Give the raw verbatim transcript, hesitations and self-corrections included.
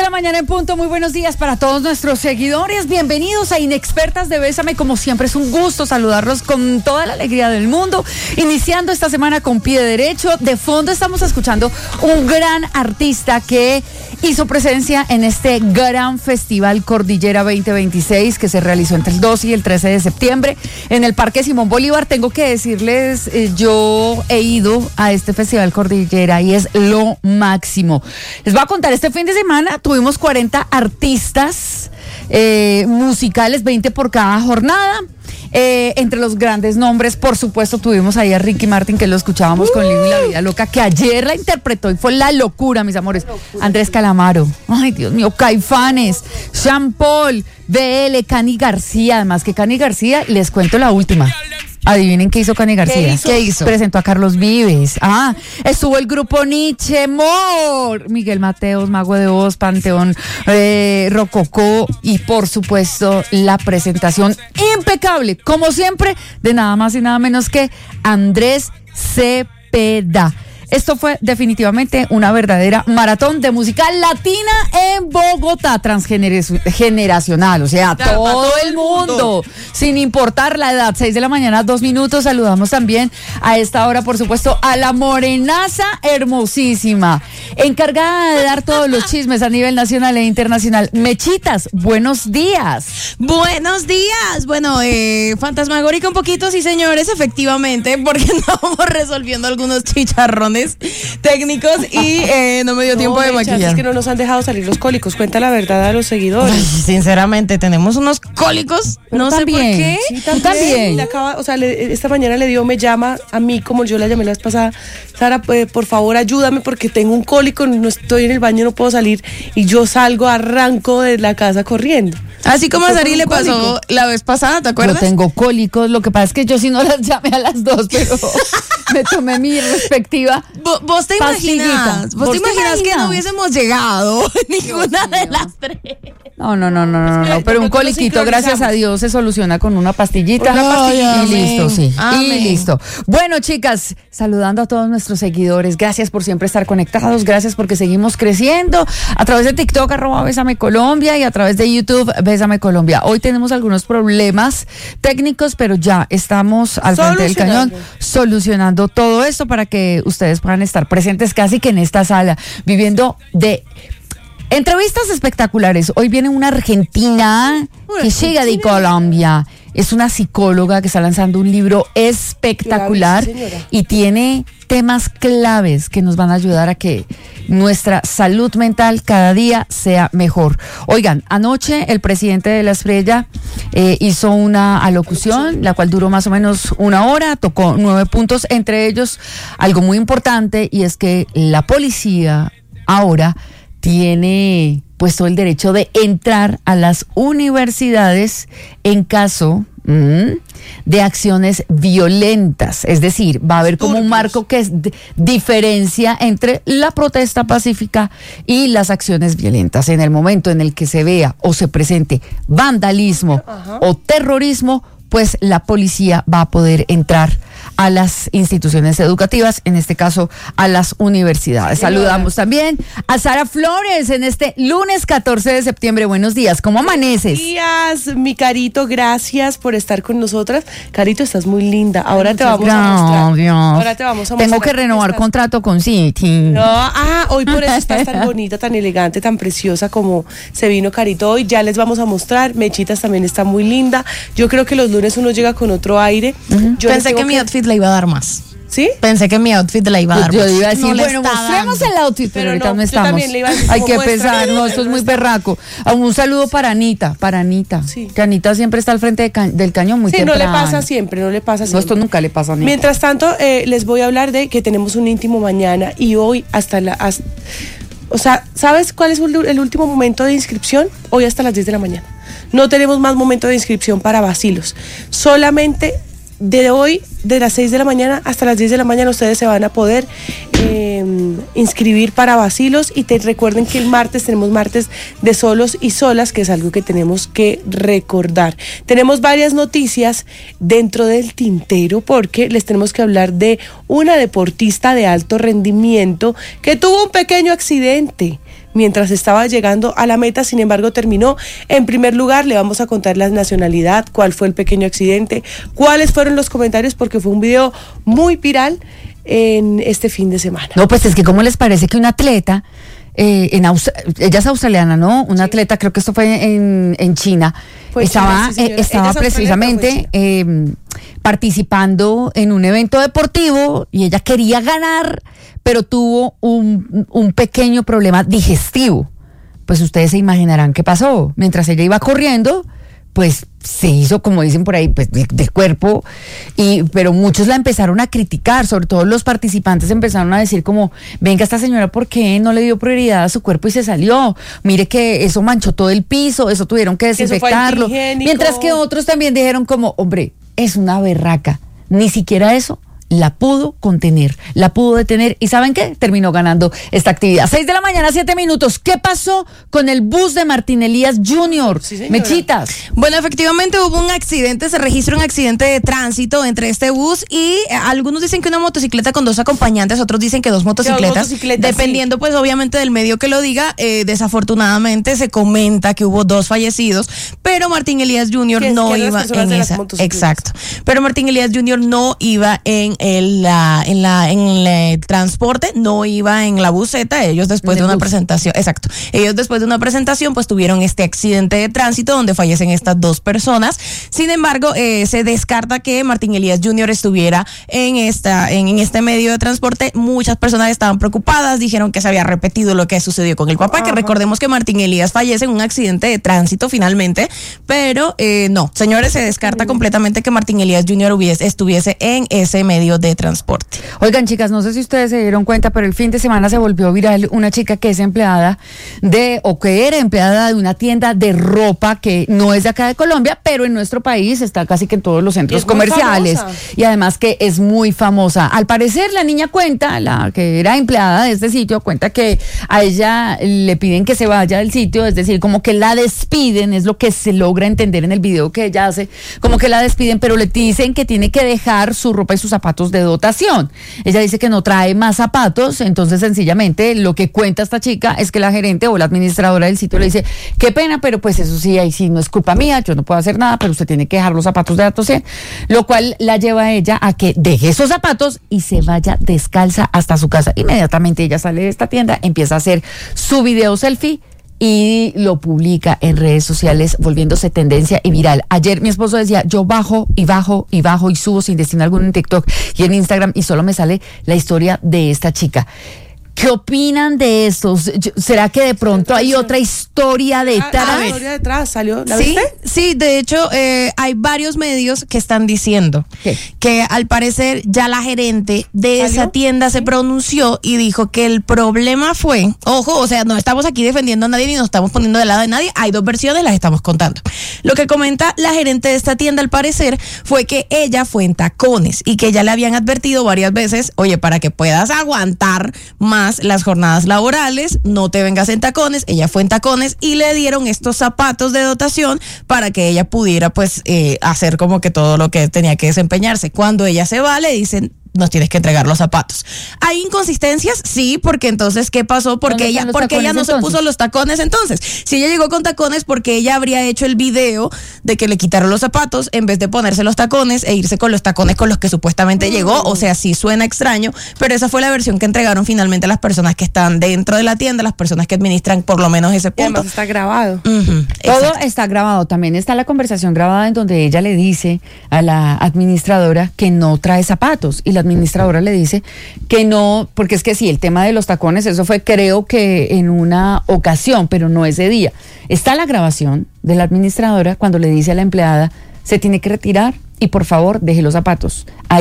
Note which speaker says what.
Speaker 1: la mañana en punto, muy buenos días para todos nuestros seguidores, bienvenidos a Inexpertas de Bésame, como siempre es un gusto saludarlos con toda la alegría del mundo, iniciando esta semana con pie derecho. De fondo estamos escuchando un gran artista que hizo presencia en este gran festival Cordillera veinte veintiséis que se realizó entre el doce y el trece de septiembre en el Parque Simón Bolívar. Tengo que decirles, eh, yo he ido a este festival Cordillera y es lo máximo. Les voy a contar, este fin de semana tuvimos cuarenta artistas eh, musicales, veinte por cada jornada. Eh, entre los grandes nombres, por supuesto, tuvimos ahí a Ricky Martin, que lo escuchábamos uh. con Liv y la Vida Loca, que ayer la interpretó y fue la locura, mis amores. Locura. Andrés Calamaro, ay Dios mío, Caifanes, Sean Paul, B L, Cani García, además que Cani García, les cuento la última. Adivinen qué hizo Cani García.
Speaker 2: ¿Qué hizo? ¿Qué hizo?
Speaker 1: Presentó a Carlos Vives. Ah, estuvo el grupo Nietzsche, Mor, Miguel Mateos, Mago de Oz, Panteón eh, Rococó y por supuesto la presentación impecable, como siempre, de nada más y nada menos que Andrés Cepeda. Esto fue definitivamente una verdadera maratón de música latina en Bogotá, transgeneracional, o sea, todo, todo el mundo, mundo, sin importar la edad. Seis de la mañana, dos minutos. Saludamos también a esta hora, por supuesto, a la morenaza hermosísima, encargada de dar todos los chismes a nivel nacional e internacional. Mechitas, buenos días.
Speaker 2: Buenos días. Bueno, eh, fantasmagórica un poquito, sí señores, efectivamente, porque estamos resolviendo algunos chicharrones técnicos y eh, no me dio no, tiempo de maquillar.
Speaker 3: Es que no nos han dejado salir los cólicos. Cuenta la verdad a los seguidores.
Speaker 2: Ay, sinceramente, tenemos unos cólicos.
Speaker 1: Pero
Speaker 2: no
Speaker 1: también,
Speaker 2: sé por qué.
Speaker 3: Sí, también. también. Le acaba, o sea, le, esta mañana le dio, me llama a mí, como yo la llamé la vez pasada. Sara, eh, por favor, ayúdame porque tengo un cólico, no estoy en el baño, no puedo salir. Y yo salgo, arranco de la casa corriendo.
Speaker 2: Así como a Sari le pasó cólico la vez pasada, ¿te acuerdas?
Speaker 1: Yo tengo cólicos, lo que pasa es que yo sí no las llamé a las dos, pero me tomé mi respectiva.
Speaker 2: ¿Vos, vos te imaginas? ¿Vos, ¿Vos te imaginas que no hubiésemos llegado ninguna de las tres?
Speaker 1: No, no, no, no, no, no, no, pero un coliquito, gracias a Dios, se soluciona con una pastillita.
Speaker 3: Una pastillita.
Speaker 1: Y listo, sí.
Speaker 2: Amén.
Speaker 1: Y listo. Bueno, chicas, saludando a todos nuestros seguidores, gracias por siempre estar conectados, gracias porque seguimos creciendo a través de TikTok, arroba Bésame Colombia, y a través de YouTube, Bésame Colombia. Hoy tenemos algunos problemas técnicos, pero ya estamos al frente del cañón solucionando todo esto para que ustedes puedan estar presentes casi que en esta sala, viviendo de entrevistas espectaculares. Hoy viene una argentina que llega de Colombia. Es una psicóloga que está lanzando un libro espectacular y tiene temas claves que nos van a ayudar a que nuestra salud mental cada día sea mejor. Oigan, anoche el presidente de La Estrella eh, hizo una alocución, la cual duró más o menos una hora, tocó nueve puntos, entre ellos algo muy importante, y es que la policía ahora tiene puesto el derecho de entrar a las universidades en caso mmm, de acciones violentas. Es decir, va a haber como un marco que es d- diferencia entre la protesta pacífica y las acciones violentas. En el momento en el que se vea o se presente vandalismo Ajá. o terrorismo, pues la policía va a poder entrar a las instituciones educativas, en este caso a las universidades. Saludamos también a Sara Flores en este lunes catorce de septiembre. Buenos días, ¿cómo amaneces?
Speaker 3: Buenos días, mi Carito, gracias por estar con nosotras. Carito, estás muy linda. Ahora te vamos
Speaker 1: Gracias.
Speaker 3: a mostrar. Ahora te vamos a mostrar.
Speaker 1: Tengo que renovar
Speaker 3: estás...
Speaker 1: contrato con City.
Speaker 3: No, ah, hoy por eso estás tan bonita, tan elegante, tan preciosa como se vino Carito hoy. Ya les vamos a mostrar. Mechitas también está muy linda. Yo creo que los lunes uno llega con otro aire.
Speaker 2: Uh-huh. Yo pensé que, que mi outfit le iba a dar más.
Speaker 3: ¿Sí?
Speaker 2: Pensé que mi outfit le iba a dar
Speaker 1: yo
Speaker 2: más.
Speaker 1: Yo iba a decir,
Speaker 2: no
Speaker 1: bueno, mostremos el outfit, pero, pero ahorita no, no estamos.
Speaker 3: También le iba a decir,
Speaker 1: hay que
Speaker 3: muestra,
Speaker 1: pesar, no, esto es muy perraco. Un saludo para Anita, para Anita. Sí. Que Anita siempre está al frente de ca- del cañón muy
Speaker 3: sí,
Speaker 1: temprano.
Speaker 3: Sí, no le pasa siempre, no le pasa siempre.
Speaker 1: No, esto nunca le pasa a Anita.
Speaker 3: Mientras tanto, eh, les voy a hablar de que tenemos un íntimo mañana y hoy hasta la... Hasta, o sea, ¿sabes cuál es el último momento de inscripción? Hoy hasta las diez de la mañana. No tenemos más momento de inscripción para vacilos. Solamente de hoy, de las seis de la mañana hasta las diez de la mañana, ustedes se van a poder eh, inscribir para vacilos. Y te recuerden que el martes tenemos martes de solos y solas, que es algo que tenemos que recordar. Tenemos varias noticias dentro del tintero, porque les tenemos que hablar de una deportista de alto rendimiento que tuvo un pequeño accidente. mientras estaba llegando a la meta. Sin embargo, terminó en primer lugar. Le vamos a contar la nacionalidad, cuál fue el pequeño accidente, cuáles fueron los comentarios, porque fue un video muy viral en este fin de semana.
Speaker 1: No, pues es que ¿cómo les parece que un atleta, eh, en Aus- ella es australiana, ¿no? Un sí. atleta, creo que esto fue en, en China, pues estaba, sí, eh, estaba precisamente eh, participando en un evento deportivo y ella quería ganar, pero tuvo un, un pequeño problema digestivo. Pues ustedes se imaginarán qué pasó. Mientras ella iba corriendo, pues se hizo, como dicen por ahí, pues de, de cuerpo, y pero muchos la empezaron a criticar, sobre todo los participantes empezaron a decir como, venga, esta señora, ¿por qué no le dio prioridad a su cuerpo y se salió? Mire que eso manchó todo el piso, eso tuvieron que desinfectarlo. Mientras que otros también dijeron como, hombre, es una berraca, ni siquiera eso la pudo contener, la pudo detener, y ¿saben qué? Terminó ganando esta actividad. Seis de la mañana, siete minutos. ¿Qué pasó con el bus de Martín Elías junior? Sí, Mechitas.
Speaker 2: Bueno, efectivamente hubo un accidente, se registró un accidente de tránsito entre este bus y eh, algunos dicen que una motocicleta con dos acompañantes, otros dicen que dos motocicletas, dos motocicletas dependiendo sí. pues obviamente del medio que lo diga. Eh, desafortunadamente se comenta que hubo dos fallecidos, pero Martín Elías junior no iba en esa. Exacto. Pero Martín Elías junior no iba en En, la, en, la, en el transporte, no iba en la buseta. Ellos después de una bus. presentación, exacto, ellos después de una presentación pues tuvieron este accidente de tránsito donde fallecen estas dos personas. Sin embargo, eh, se descarta que Martín Elías junior estuviera en, esta, en, en este medio de transporte. Muchas personas estaban preocupadas, dijeron que se había repetido lo que sucedió con el papá, Ajá. que recordemos que Martín Elías fallece en un accidente de tránsito finalmente, pero eh, no, señores, se descarta completamente que Martín Elías junior hubiese, estuviese en ese medio de transporte.
Speaker 1: Oigan, chicas, no sé si ustedes se dieron cuenta, pero el fin de semana se volvió viral una chica que es empleada de, o que era empleada de una tienda de ropa que no es de acá de Colombia, pero en nuestro país está casi que en todos los centros comerciales, y además que es muy famosa. Al parecer, la niña cuenta, la que era empleada de este sitio, cuenta que a ella le piden que se vaya del sitio, es decir, como que la despiden, es lo que se logra entender en el video que ella hace, como que la despiden, pero le dicen que tiene que dejar su ropa y sus zapatos de dotación. Ella dice que no trae más zapatos, entonces sencillamente lo que cuenta esta chica es que la gerente o la administradora del sitio le dice, qué pena, pero pues eso sí, ahí sí no es culpa mía, yo no puedo hacer nada, pero usted tiene que dejar los zapatos de dotación, lo cual la lleva a ella a que deje esos zapatos y se vaya descalza hasta su casa. Inmediatamente ella sale de esta tienda, empieza a hacer su video selfie y lo publica en redes sociales, volviéndose tendencia y viral. Ayer mi esposo decía, yo bajo y bajo y bajo y subo sin destino alguno en TikTok y en Instagram y solo me sale la historia de esta chica. ¿Qué opinan de esto? ¿Será que de pronto hay otra historia detrás?
Speaker 3: Ah, la historia detrás salió, ¿la
Speaker 2: sí,
Speaker 3: viste?
Speaker 2: Sí, de hecho eh, hay varios medios que están diciendo ¿Qué? que al parecer ya la gerente de ¿Salió? esa tienda se pronunció y dijo que el problema fue, ojo, o sea, no estamos aquí defendiendo a nadie ni nos estamos poniendo del lado de nadie, hay dos versiones, las estamos contando. Lo que comenta la gerente de esta tienda al parecer fue que ella fue en tacones y que ya le habían advertido varias veces, oye, para que puedas aguantar más las jornadas laborales, no te vengas en tacones. Ella fue en tacones y le dieron estos zapatos de dotación para que ella pudiera pues eh, hacer como que todo lo que tenía que desempeñarse. Cuando ella se va, le dicen, nos tienes que entregar los zapatos. ¿Hay inconsistencias? Sí, porque entonces, ¿qué pasó? Porque ella, porque ella no entonces? se puso los tacones entonces. Si ella llegó con tacones, porque ella habría hecho el video de que le quitaron los zapatos en vez de ponerse los tacones e irse con los tacones con los que supuestamente mm. llegó. O sea, sí suena extraño, pero esa fue la versión que entregaron finalmente las personas que están dentro de la tienda, las personas que administran por lo menos ese punto. Y
Speaker 3: además está grabado.
Speaker 1: Uh-huh, Todo está grabado. También está la conversación grabada en donde ella le dice a la administradora que no trae zapatos y la administradora le dice que no, porque es que sí, el tema de los tacones, eso fue creo que en una ocasión, pero no ese día. Está la grabación de la administradora cuando le dice a la empleada, se tiene que retirar y por favor deje los zapatos. Ahí